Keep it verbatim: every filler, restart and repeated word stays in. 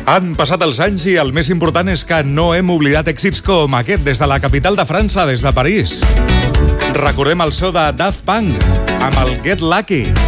Han passat els anys i el més important és que no hem oblidat èxits com aquest des de la capital de França, des de París. Recordem el so de Daft Punk amb el Get Lucky.